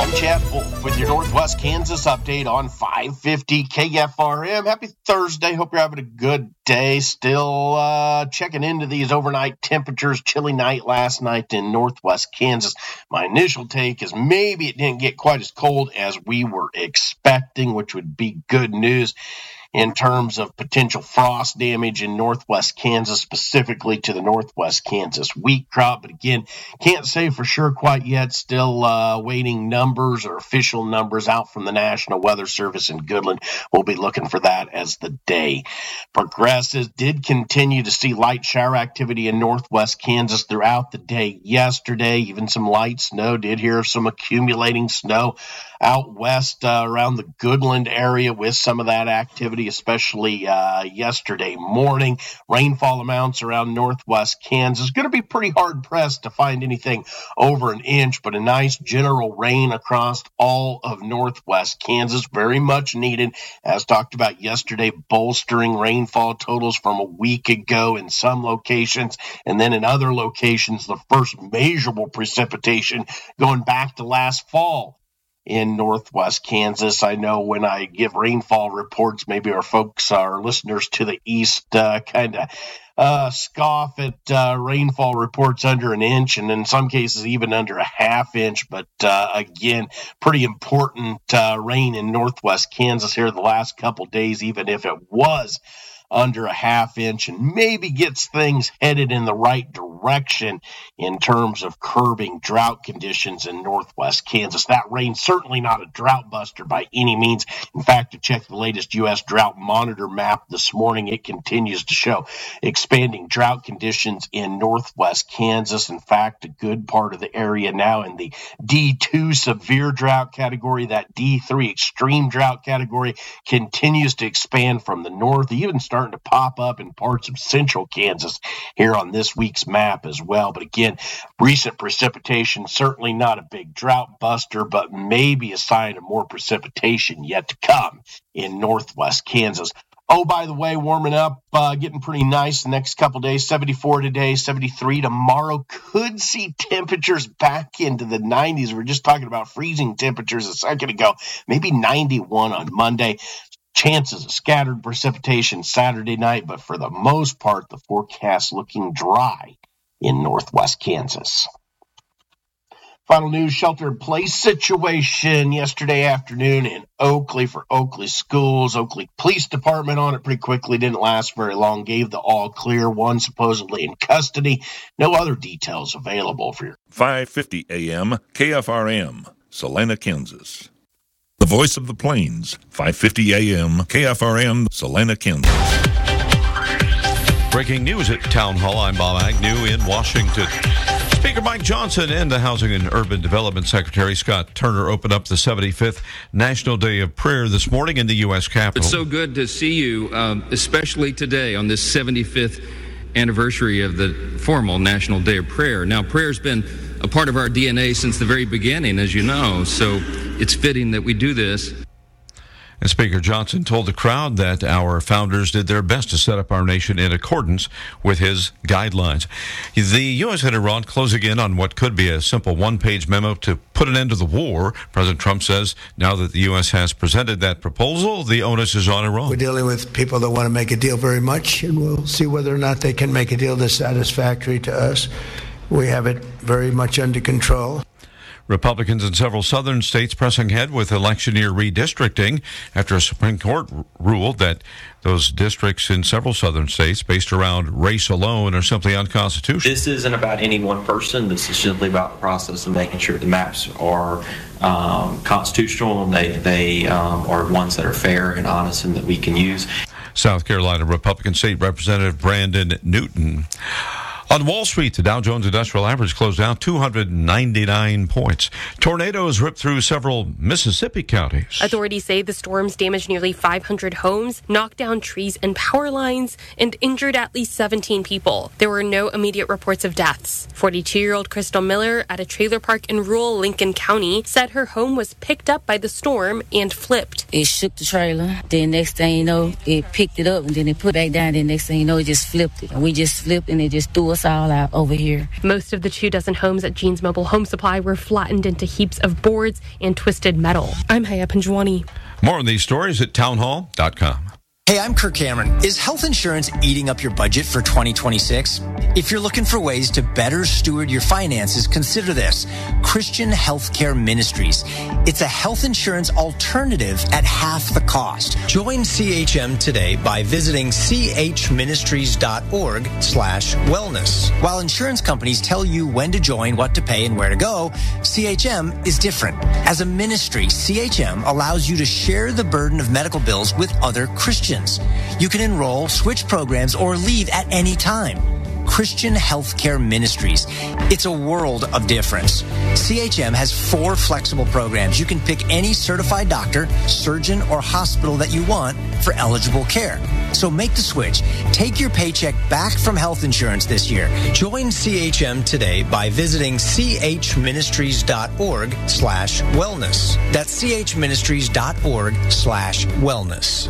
I'm Chad Wolf with your Northwest Kansas update on 550 KFRM. Happy Thursday. Hope you're having a good day. Still checking into these overnight temperatures. Chilly night last night in Northwest Kansas. My initial take is maybe it didn't get quite as cold as we were expecting, which would be good news in terms of potential frost damage in Northwest Kansas, specifically to the Northwest Kansas wheat crop. But again, can't say for sure quite yet. Still waiting numbers or official numbers out from the National Weather Service in Goodland. We'll be looking for that as the day progresses. Did continue to see light shower activity in Northwest Kansas throughout the day yesterday. Even some light snow. Did hear of some accumulating snow out west around the Goodland area with some of that activity, especially yesterday morning. Rainfall amounts around Northwest Kansas. Going to be pretty hard-pressed to find anything over an inch, but a nice general rain across all of Northwest Kansas. Very much needed, as talked about yesterday, bolstering rainfall totals from a week ago in some locations, and then in other locations, the first measurable precipitation going back to last fall in Northwest Kansas. I know when I give rainfall reports, maybe our listeners to the east kind of scoff at rainfall reports under an inch, and in some cases even under a half inch. But again, pretty important rain in Northwest Kansas here the last couple days, even if it was under a half inch, and maybe gets things headed in the right direction in terms of curbing drought conditions in Northwest Kansas. That rain certainly not a drought buster by any means. In fact, to check the latest U.S. Drought Monitor map this morning, it continues to show expanding drought conditions in Northwest Kansas. In fact, a good part of the area now in the D2 severe drought category, that D3 extreme drought category continues to expand from the north, even starting to pop up in parts of central Kansas here on this week's map as well. But again, recent precipitation, certainly not a big drought buster, but maybe a sign of more precipitation yet to come in Northwest Kansas. Oh, by the way, warming up, getting pretty nice the next couple days. 74 today, 73 tomorrow. Could see temperatures back into the 90s. We were just talking about freezing temperatures a second ago. Maybe 91 on Monday. Chances of scattered precipitation Saturday night, but for the most part, the forecast looking dry in Northwest Kansas. Final news, shelter-in-place situation yesterday afternoon in Oakley for Oakley schools. Oakley Police Department on it pretty quickly, didn't last very long, gave the all clear, one supposedly in custody. No other details available for your 550 AM KFRM, Salina, Kansas. The voice of the plains, 550 AM, KFRM, Salina, Kansas. Breaking news at Town Hall. I'm Bob Agnew in Washington. Speaker Mike Johnson and the Housing and Urban Development Secretary Scott Turner opened up the 75th National Day of Prayer this morning in the U.S. Capitol. It's so good to see you, especially today on this 75th anniversary of the formal National Day of Prayer. Now, prayer's been a part of our DNA since the very beginning, as you know, so it's fitting that we do this. And Speaker Johnson told the crowd that our founders did their best to set up our nation in accordance with his guidelines. The U.S. and Iran closing in on what could be a simple one-page memo to put an end to the war. President Trump says now that the U.S. has presented that proposal, the onus is on Iran. We're dealing with people that want to make a deal very much, and we'll see whether or not they can make a deal that's satisfactory to us. We have it very much under control. Republicans in several southern states pressing ahead with election year redistricting after a Supreme Court ruled that those districts in several southern states based around race alone are simply unconstitutional. This isn't about any one person. This is simply about the process of making sure the maps are constitutional and they are ones that are fair and honest and that we can use. South Carolina Republican State Representative Brandon Newton. On Wall Street, the Dow Jones Industrial Average closed down 299 points. Tornadoes ripped through several Mississippi counties. Authorities say the storms damaged nearly 500 homes, knocked down trees and power lines, and injured at least 17 people. There were no immediate reports of deaths. 42-year-old Crystal Miller at a trailer park in rural Lincoln County said her home was picked up by the storm and flipped. It shook the trailer. Then next thing you know, it picked it up and then it put it back down. Then next thing you know, it just flipped it. And we just flipped and it just threw us all out over here. Most of the 24 homes at Gene's Mobile Home Supply were flattened into heaps of boards and twisted metal. I'm Haya Panjwani. More on these stories at townhall.com. Hey, I'm Kirk Cameron. Is health insurance eating up your budget for 2026? If you're looking for ways to better steward your finances, consider this: Christian Healthcare Ministries. It's a health insurance alternative at half the cost. Join CHM today by visiting chministries.org/wellness. While insurance companies tell you when to join, what to pay, and where to go, CHM is different. As a ministry, CHM allows you to share the burden of medical bills with other Christians. You can enroll, switch programs, or leave at any time. Christian Healthcare Ministries. It's a world of difference. CHM has 4 flexible programs. You can pick any certified doctor, surgeon, or hospital that you want for eligible care. So make the switch. Take your paycheck back from health insurance this year. Join CHM today by visiting chministries.org/wellness. That's chministries.org/wellness.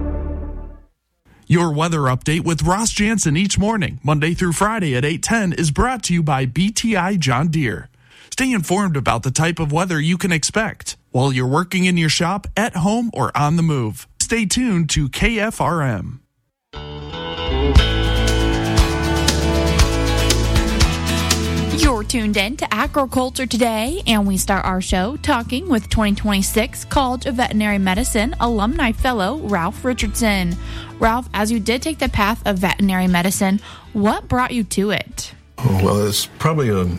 Your weather update with Ross Jansen each morning, Monday through Friday at 8:10, is brought to you by BTI John Deere. Stay informed about the type of weather you can expect while you're working in your shop, at home, or on the move. Stay tuned to KFRM. You're tuned in to Agriculture Today, and we start our show talking with 2026 College of Veterinary Medicine alumni fellow Ralph Richardson. Ralph, as you did take the path of veterinary medicine, what brought you to it? Well, it's probably a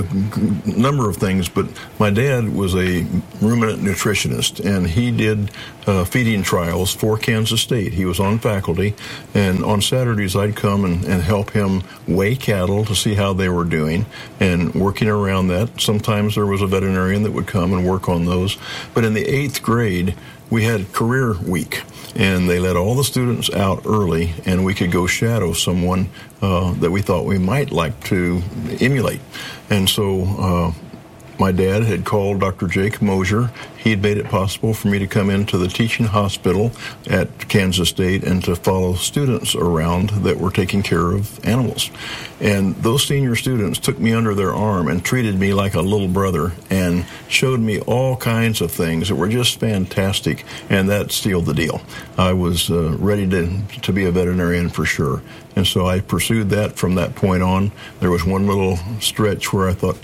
number of things, but my dad was a ruminant nutritionist, and he did feeding trials for Kansas State. He was on faculty, and on Saturdays I'd come and help him weigh cattle to see how they were doing, and working around that. Sometimes there was a veterinarian that would come and work on those. But in the 8th grade, we had career week, and they let all the students out early, and we could go shadow someone that we thought we might like to emulate. And so my dad had called Dr. Jake Mosier. He had made it possible for me to come into the teaching hospital at Kansas State and to follow students around that were taking care of animals. And those senior students took me under their arm and treated me like a little brother and showed me all kinds of things that were just fantastic, and that sealed the deal. I was ready to be a veterinarian for sure. And so I pursued that from that point on. There was one little stretch where I thought,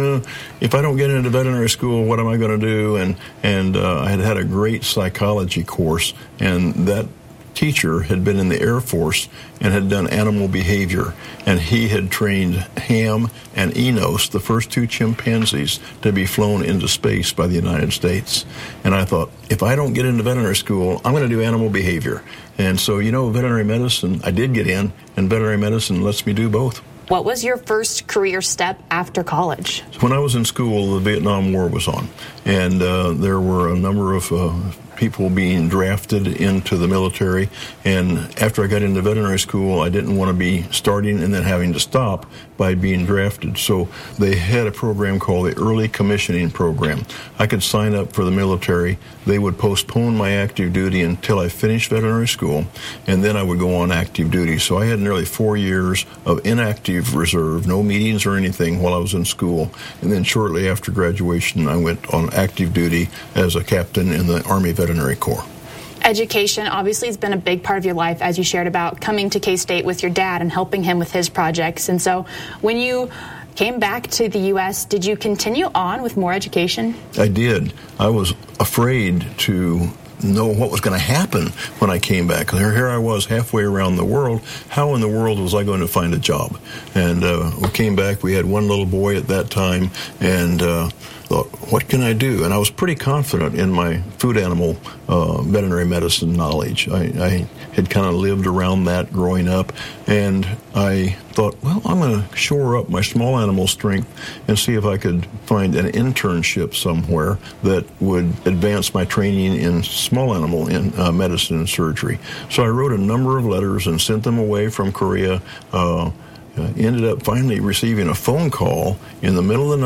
if I don't get into veterinary school, what am I going to do? And I had a great psychology course, and that teacher had been in the Air Force and had done animal behavior, and he had trained Ham and Enos, the first 2 chimpanzees, to be flown into space by the United States. And I thought, if I don't get into veterinary school, I'm going to do animal behavior. And so, veterinary medicine, I did get in, and veterinary medicine lets me do both. What was your first career step after college? When I was in school, the Vietnam War was on, and there were a number of people being drafted into the military. And after I got into veterinary school, I didn't want to be starting and then having to stop by being drafted. So they had a program called the Early Commissioning Program. I could sign up for the military. They would postpone my active duty until I finished veterinary school, and then I would go on active duty. So I had nearly 4 years of inactive reserve, no meetings or anything while I was in school. And then shortly after graduation, I went on active duty as a captain in the Army Veterinary Corps. Education obviously has been a big part of your life, as you shared about coming to K-State with your dad and helping him with his projects. And so when you came back to the U.S., did you continue on with more education? I did. I was afraid to know what was going to happen when I came back. Here I was halfway around the world. How in the world was I going to find a job? And we came back. We had one little boy at that time, and thought, what can I do? And I was pretty confident in my food animal veterinary medicine knowledge. I had kind of lived around that growing up, and I thought, well, I'm going to shore up my small animal strength and see if I could find an internship somewhere that would advance my training in small animal in medicine and surgery. So I wrote a number of letters and sent them away from Korea. Ended up finally receiving a phone call in the middle of the night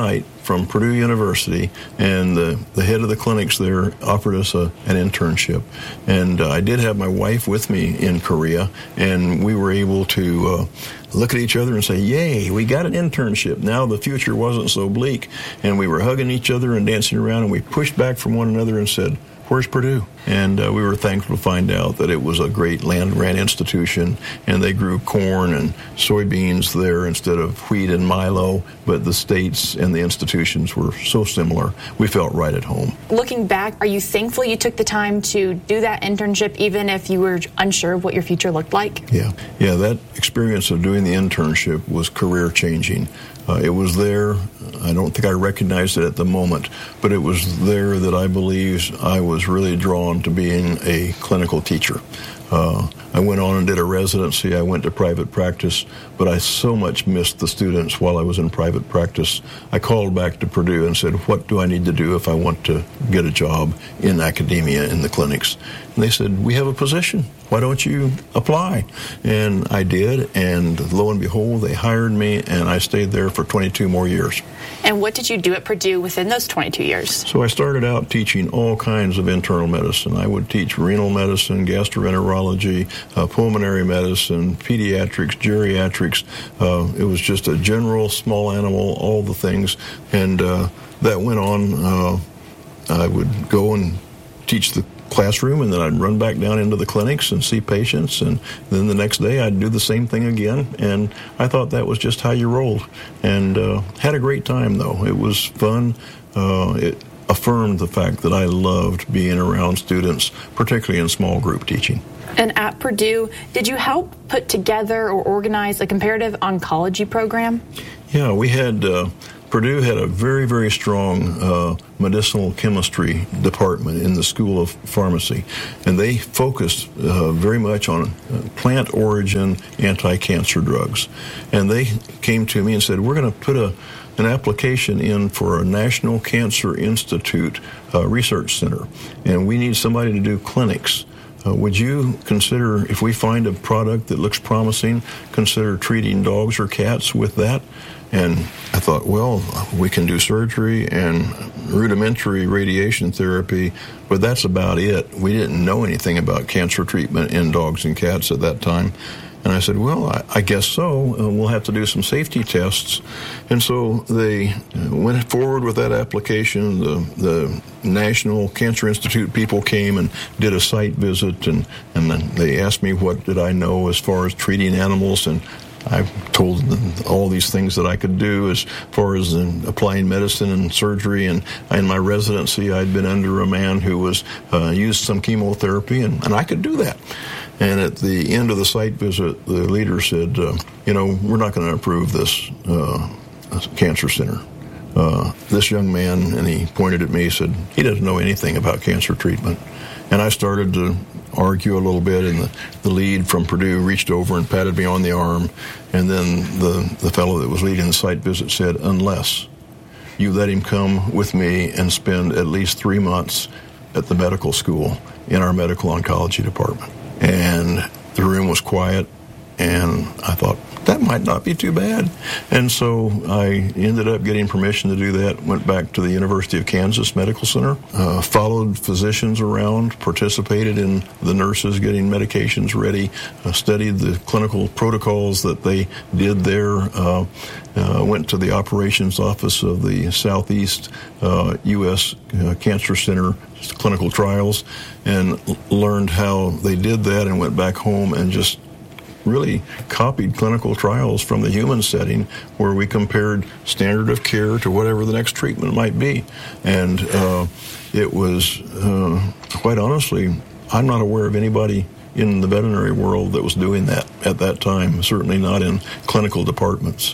from Purdue University, and the head of the clinics there offered us an internship. And I did have my wife with me in Korea, and we were able to look at each other and say, yay, we got an internship. Now the future wasn't so bleak. And we were hugging each other and dancing around, and we pushed back from one another and said, where's Purdue? And we were thankful to find out that it was a great land-grant institution, and they grew corn and soybeans there instead of wheat and milo, but the states and the institutions were so similar, we felt right at home. Looking back, are you thankful you took the time to do that internship, even if you were unsure of what your future looked like? Yeah, that experience of doing the internship was career-changing. It was there. I don't think I recognized it at the moment, but it was there that I believe I was really drawn to being a clinical teacher. I went on and did a residency. I went to private practice, but I so much missed the students while I was in private practice. I called back to Purdue and said, what do I need to do if I want to get a job in academia in the clinics? And they said, we have a position. Why don't you apply? And I did, and lo and behold, they hired me, and I stayed there for 22 more years. And what did you do at Purdue within those 22 years? So I started out teaching all kinds of internal medicine. I would teach renal medicine, gastroenterology, pulmonary medicine, pediatrics, geriatrics. It was just a general, small animal, all the things. And that went on. I would go and teach the classroom, and then I'd run back down into the clinics and see patients, and then the next day I'd do the same thing again, and I thought that was just how you rolled, and had a great time, though. It was fun. It affirmed the fact that I loved being around students, particularly in small group teaching. And at Purdue, did you help put together or organize a comparative oncology program? Yeah, we had Purdue had a very, very strong medicinal chemistry department in the School of Pharmacy, and they focused very much on plant origin anti-cancer drugs. And they came to me and said, we're going to put an application in for a National Cancer Institute research center, and we need somebody to do clinics. Would you consider, if we find a product that looks promising, consider treating dogs or cats with that? And I thought, well, we can do surgery and rudimentary radiation therapy, but that's about it. We didn't know anything about cancer treatment in dogs and cats at that time. And I said, well, I guess so. We'll have to do some safety tests. And so they went forward with that application. The National Cancer Institute people came and did a site visit, and then they asked me what did I know as far as treating animals, and I told them all these things that I could do as far as applying medicine and surgery. And in my residency, I'd been under a man who was used some chemotherapy, and I could do that. And at the end of the site visit, the leader said, we're not going to approve this cancer center. This young man, and he pointed at me, said, he doesn't know anything about cancer treatment. And I started to argue a little bit, and the lead from Purdue reached over and patted me on the arm. And then the fellow that was leading the site visit said, unless you let him come with me and spend at least 3 months at the medical school in our medical oncology department. And the room was quiet, and I thought, that might not be too bad. And so I ended up getting permission to do that, went back to the University of Kansas Medical Center, followed physicians around, participated in the nurses getting medications ready, studied the clinical protocols that they did there, went to the operations office of the Southeast U.S. Cancer Center clinical trials, and learned how they did that, and went back home and just really copied clinical trials from the human setting, where we compared standard of care to whatever the next treatment might be. And it was, quite honestly, I'm not aware of anybody in the veterinary world that was doing that at that time, certainly not in clinical departments.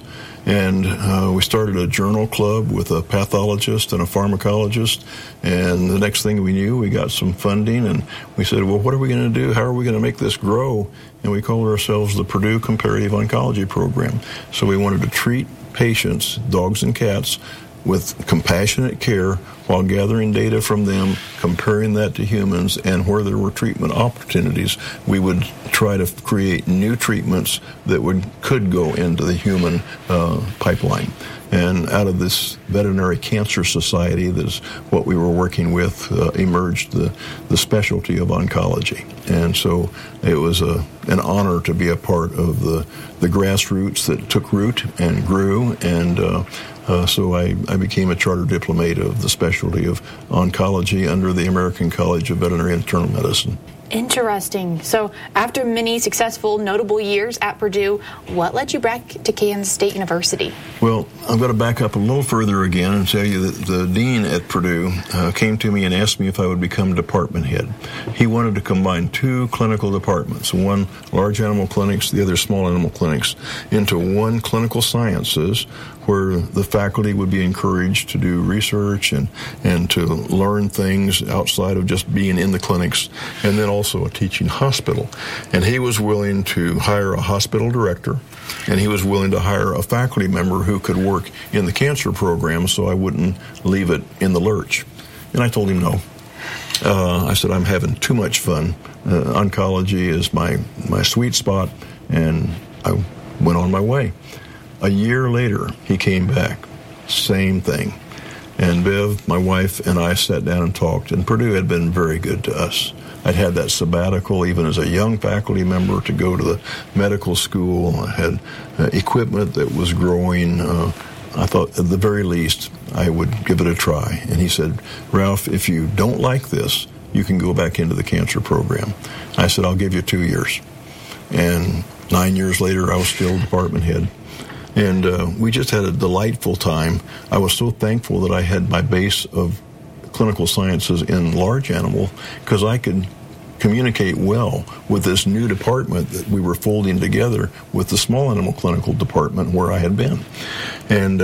And we started a journal club with a pathologist and a pharmacologist, and the next thing we knew, we got some funding, and we said, well, what are we going to do? How are we going to make this grow? And we called ourselves the Purdue Comparative Oncology Program. So we wanted to treat patients, dogs and cats, with compassionate care while gathering data from them, comparing that to humans, and where there were treatment opportunities, we would try to create new treatments that could go into the human pipeline. And out of this Veterinary Cancer Society, that's what we were working with, emerged the specialty of oncology. And so it was an honor to be a part of the grassroots that took root and grew, and so I became a charter diplomate of the specialty of oncology under the American College of Veterinary Internal Medicine. Interesting. So after many successful, notable years at Purdue, what led you back to Kansas State University? Well, I'm going to back up a little further again and tell you that the dean at Purdue came to me and asked me if I would become department head. He wanted to combine two clinical departments, one large animal clinics, the other small animal clinics, into one clinical sciences, where the faculty would be encouraged to do research and to learn things outside of just being in the clinics, and then also a teaching hospital. And he was willing to hire a hospital director, and he was willing to hire a faculty member who could work in the cancer program so I wouldn't leave it in the lurch. And I told him no. I said, I'm having too much fun. Oncology is my sweet spot, and I went on my way. A year later, he came back. Same thing. And Bev, my wife, and I sat down and talked, and Purdue had been very good to us. I'd had that sabbatical even as a young faculty member to go to the medical school. I had equipment that was growing. I thought at the very least I would give it a try. And he said, Ralph, if you don't like this, you can go back into the cancer program. I said, I'll give you 2 years. And 9 years later, I was still department head. And we just had a delightful time. I was so thankful that I had my base of clinical sciences in large animal, because I could communicate well with this new department that we were folding together with the small animal clinical department where I had been. And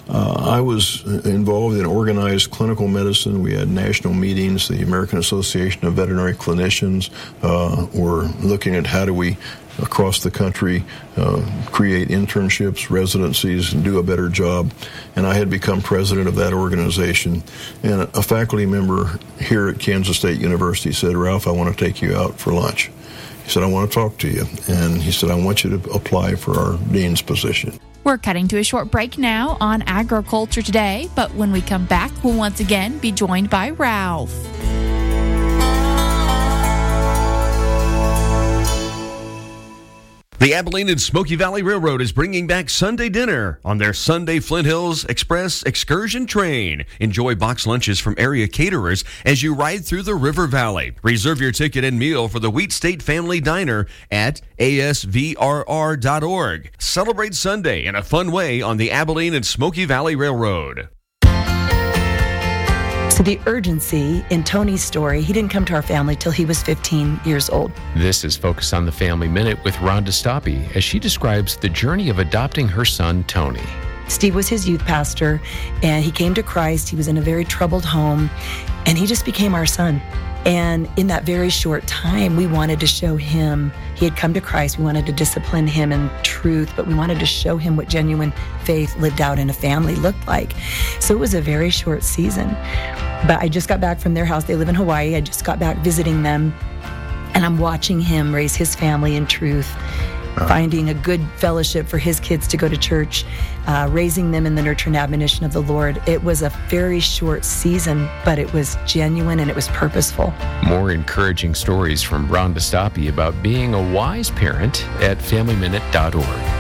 I was involved in organized clinical medicine. We had national meetings. The American Association of Veterinary Clinicians were looking at how do we across the country create internships, residencies, and do a better job. And I had become president of that organization. And a faculty member here at Kansas State University said, Ralph, I want to take you out for lunch. He said, I want to talk to you. And he said, I want you to apply for our dean's position. We're cutting to a short break now on Agriculture Today, but when we come back, we'll once again be joined by Ralph. The Abilene and Smoky Valley Railroad is bringing back Sunday dinner on their Sunday Flint Hills Express excursion train. Enjoy box lunches from area caterers as you ride through the River Valley. Reserve your ticket and meal for the Wheat State Family Diner at asvrr.org. Celebrate Sunday in a fun way on the Abilene and Smoky Valley Railroad. So the urgency in Tony's story, he didn't come to our family till he was 15 years old. This is Focus on the Family Minute with Rhonda Stoppe as she describes the journey of adopting her son, Tony. Steve was his youth pastor, and he came to Christ. He was in a very troubled home, and he just became our son. And in that very short time, we wanted to show him, he had come to Christ. We wanted to discipline him in truth, but we wanted to show him what genuine faith lived out in a family looked like. So it was a very short season. But I just got back from their house. They live in Hawaii. I just got back visiting them, and I'm watching him raise his family in truth, finding a good fellowship for his kids to go to church, raising them in the nurture and admonition of the Lord. It was a very short season, but it was genuine and it was purposeful. More encouraging stories from Rhonda Stoppe about being a wise parent at FamilyMinute.org.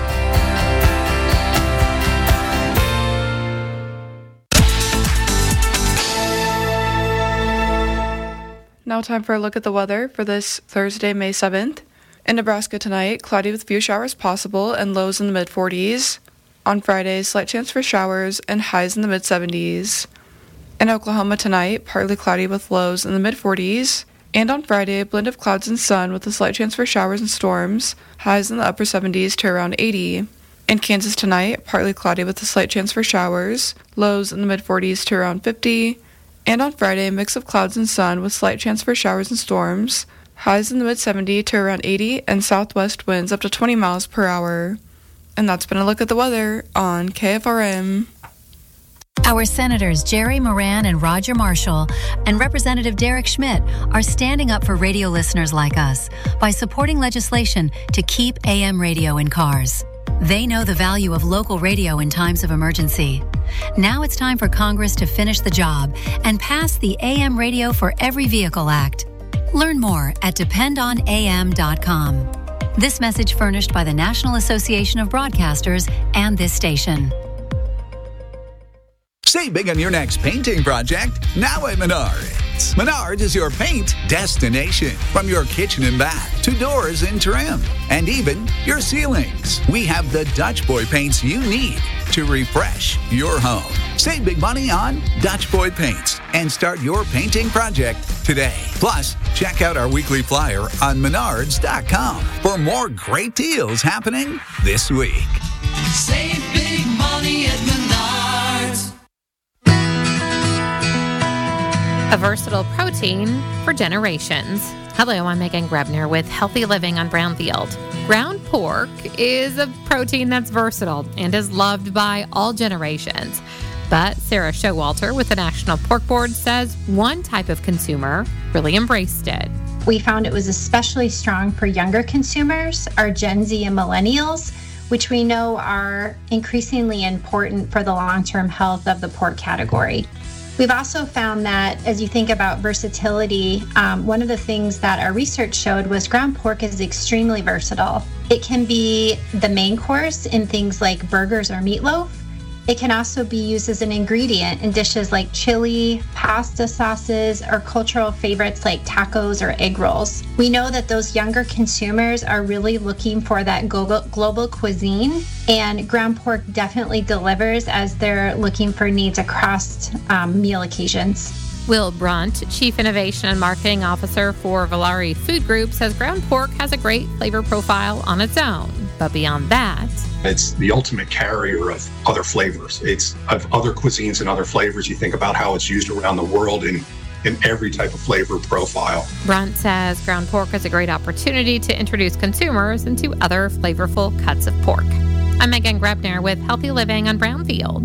Now time for a look at the weather for this Thursday, May 7th. In Nebraska tonight, cloudy with few showers possible and lows in the mid-40s. On Friday, slight chance for showers and highs in the mid-70s. In Oklahoma tonight, partly cloudy with lows in the mid-40s. And on Friday, a blend of clouds and sun with a slight chance for showers and storms, highs in the upper 70s to around 80. In Kansas tonight, partly cloudy with a slight chance for showers, lows in the mid-40s to around 50. And on Friday, a mix of clouds and sun with slight chance for showers and storms, highs in the mid-70 to around 80, and southwest winds up to 20 miles per hour. And that's been a look at the weather on KFRM. Our Senators Jerry Moran and Roger Marshall and Representative Derek Schmidt are standing up for radio listeners like us by supporting legislation to keep AM radio in cars. They know the value of local radio in times of emergency. Now it's time for Congress to finish the job and pass the AM Radio for Every Vehicle Act. Learn more at dependonam.com. This message furnished by the National Association of Broadcasters and this station. Save big on your next painting project now at Menards. Menards is your paint destination. From your kitchen and bath to doors and trim, and even your ceilings. We have the Dutch Boy paints you need to refresh your home. Save big money on Dutch Boy paints and start your painting project today. Plus, check out our weekly flyer on Menards.com for more great deals happening this week. Save big money at Menards. A versatile protein for generations. Hello, I'm Megan Grebner with Healthy Living on Brownfield. Ground pork is a protein that's versatile and is loved by all generations. But Sarah Showalter with the National Pork Board says one type of consumer really embraced it. We found it was especially strong for younger consumers, our Gen Z and millennials, which we know are increasingly important for the long-term health of the pork category. We've also found that as you think about versatility, one of the things that our research showed was ground pork is extremely versatile. It can be the main course in things like burgers or meatloaf. It can also be used as an ingredient in dishes like chili, pasta sauces, or cultural favorites like tacos or egg rolls. We know that those younger consumers are really looking for that global cuisine, and ground pork definitely delivers as they're looking for needs across meal occasions. Will Brunt, Chief Innovation and Marketing Officer for Valari Food Group, says ground pork has a great flavor profile on its own. But beyond that, it's the ultimate carrier of other flavors. It's of other cuisines and other flavors. You think about how it's used around the world in every type of flavor profile. Brunt says ground pork is a great opportunity to introduce consumers into other flavorful cuts of pork. I'm Megan Grebner with Healthy Living on Brownfield.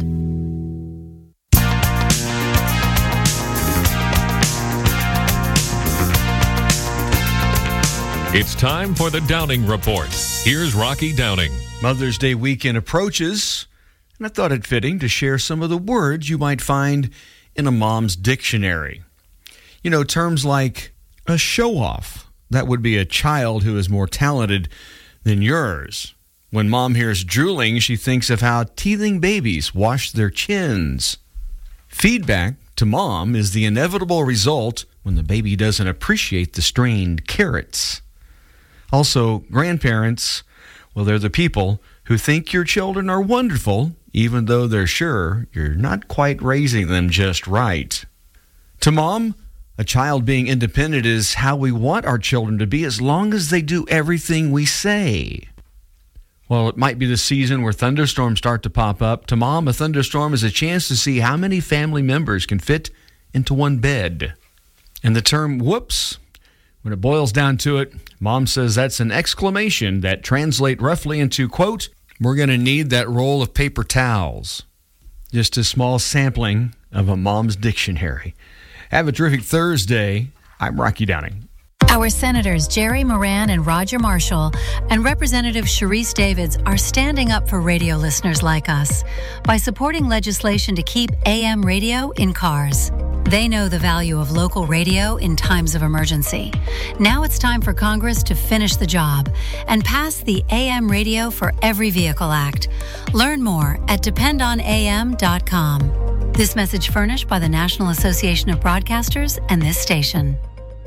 It's time for the Downing Report. Here's Rocky Downing. Mother's Day weekend approaches, and I thought it fitting to share some of the words you might find in a mom's dictionary. You know, terms like a show-off. That would be a child who is more talented than yours. When mom hears drooling, she thinks of how teething babies wash their chins. Feedback to mom is the inevitable result when the baby doesn't appreciate the strained carrots. Also, grandparents, well, they're the people who think your children are wonderful, even though they're sure you're not quite raising them just right. To mom, a child being independent is how we want our children to be as long as they do everything we say. Well, it might be the season where thunderstorms start to pop up. To mom, a thunderstorm is a chance to see how many family members can fit into one bed. And the term whoops, when it boils down to it, mom says that's an exclamation that translates roughly into, quote, we're going to need that roll of paper towels. Just a small sampling of a mom's dictionary. Have a terrific Thursday. I'm Rocky Downing. Our Senators Jerry Moran and Roger Marshall and Representative Sharice Davids are standing up for radio listeners like us by supporting legislation to keep AM radio in cars. They know the value of local radio in times of emergency. Now it's time for Congress to finish the job and pass the AM Radio for Every Vehicle Act. Learn more at dependonam.com. This message furnished by the National Association of Broadcasters and this station.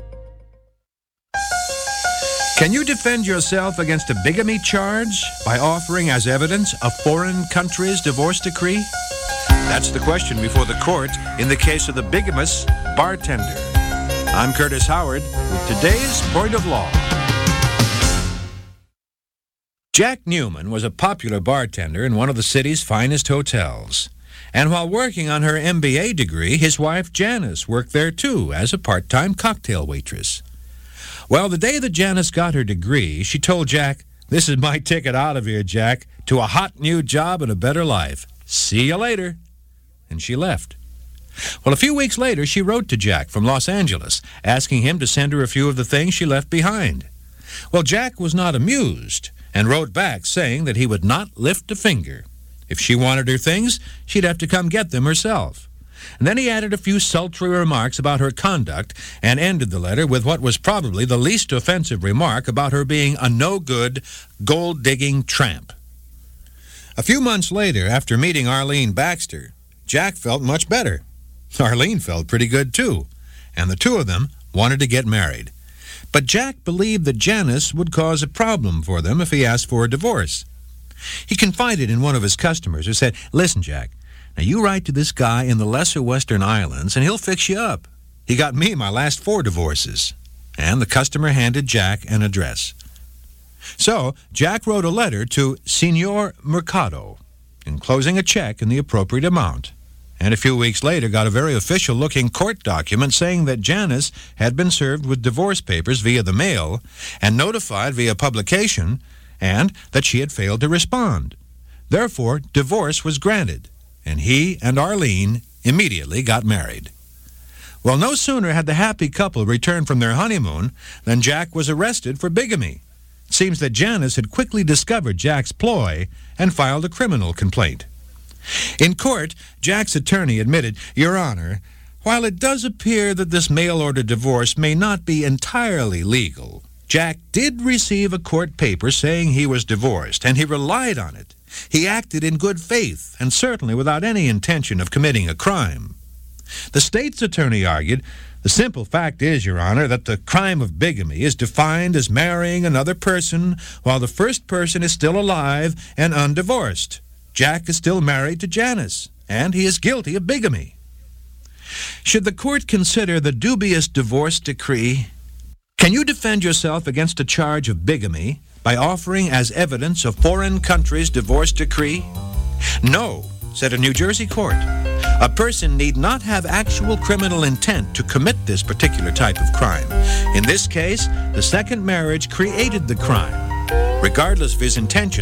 Can you defend yourself against a bigamy charge by offering as evidence a foreign country's divorce decree? That's the question before the court in the case of the bigamous bartender. I'm Curtis Howard with today's Point of Law. Jack Newman was a popular bartender in one of the city's finest hotels. And while working on her MBA degree, his wife Janice worked there too as a part-time cocktail waitress. Well, the day that Janice got her degree, she told Jack, "This is my ticket out of here, Jack, to a hot new job and a better life. See you later." and she left. Well, a few weeks later, she wrote to Jack from Los Angeles, asking him to send her a few of the things she left behind. Well, Jack was not amused and wrote back saying that he would not lift a finger. If she wanted her things, she'd have to come get them herself. And then he added a few sultry remarks about her conduct and ended the letter with what was probably the least offensive remark about her being a no-good, gold-digging tramp. A few months later, after meeting Arlene Baxter, Jack felt much better. Arlene felt pretty good, too, and the two of them wanted to get married. But Jack believed that Janice would cause a problem for them if he asked for a divorce. He confided in one of his customers who said, "Listen, Jack, now you write to this guy in the lesser Western Islands and he'll fix you up. He got me my last 4 divorces." And the customer handed Jack an address. So Jack wrote a letter to Senor Mercado, enclosing a check in the appropriate amount, and a few weeks later got a very official-looking court document saying that Janice had been served with divorce papers via the mail and notified via publication, and that she had failed to respond. Therefore, divorce was granted, and he and Arlene immediately got married. Well, no sooner had the happy couple returned from their honeymoon than Jack was arrested for bigamy. It seems that Janice had quickly discovered Jack's ploy and filed a criminal complaint. In court, Jack's attorney admitted, "Your Honor, while it does appear that this mail-order divorce may not be entirely legal, Jack did receive a court paper saying he was divorced, and he relied on it. He acted in good faith, and certainly without any intention of committing a crime." The state's attorney argued, "The simple fact is, Your Honor, that the crime of bigamy is defined as marrying another person while the first person is still alive and undivorced. Jack is still married to Janice, and he is guilty of bigamy." Should the court consider the dubious divorce decree? Can you defend yourself against a charge of bigamy by offering as evidence a foreign country's divorce decree? No, said a New Jersey court. A person need not have actual criminal intent to commit this particular type of crime. In this case, the second marriage created the crime. Regardless of his intention,